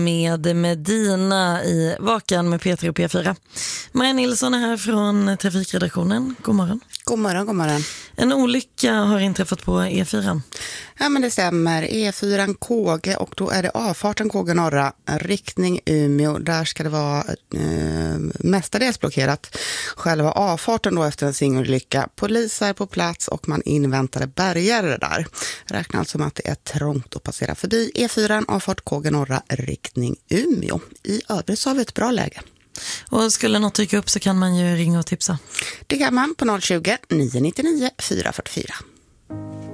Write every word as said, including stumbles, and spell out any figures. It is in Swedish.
Med Medina i Vakan med P tre och P fyra. Maja Nilsson är här från trafikredaktionen. God morgon. God morgon, god morgon. En olycka har inträffat på E fyra. Ja, men det stämmer. E fyra Kåge, och då är det avfarten Kåge norra, riktning Umeå. Där ska det vara eh, mestadels blockerat. Själva avfarten då efter en singelolycka. Polis är på plats och man inväntade bärgare där. Räknar alltså med att det är trångt att passera förbi E fyra, avfart Kåge norra, riktning Umeå. I övrigt så har vi ett bra läge. Och skulle något dyka upp så kan man ju ringa och tipsa. Det kan man på noll tjugo, nio nio nio, fyra fyra fyra.